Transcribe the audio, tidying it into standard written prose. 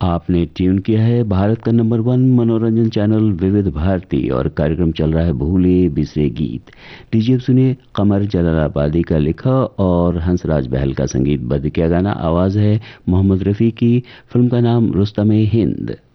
आपने ट्यून किया है भारत का नंबर 1 मनोरंजन चैनल विविध भारती और कार्यक्रम चल रहा है भूले बिसरे गीत। लीजिए अब सुनिए कमर जलालाबादी का लिखा और हंसराज बहल का संगीतबद्ध किया गाना। आवाज है मोहम्मद रफी की। फिल्म का नाम रुस्तमे हिंद।